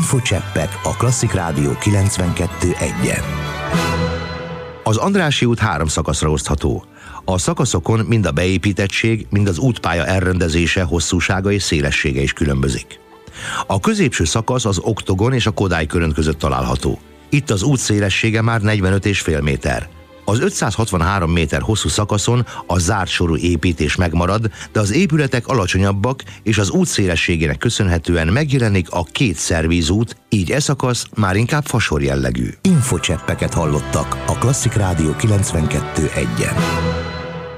Infocseppek a Klasszik Rádió 92.1-en. Az Andrássy út 3 szakaszra osztható. A szakaszokon mind a beépítettség, mind az útpálya elrendezése, hosszúsága és szélessége is különbözik. A középső szakasz az Oktogon és a Kodály Körönd között található. Itt az út szélessége már 45,5 méter. Az 563 méter hosszú szakaszon a zárt sorú építés megmarad, de az épületek alacsonyabbak, és az út szélességének köszönhetően megjelenik a 2 szervízút, így e szakasz már inkább fasor jellegű. Infocseppeket hallottak a Klasszik Rádió 92.1-en.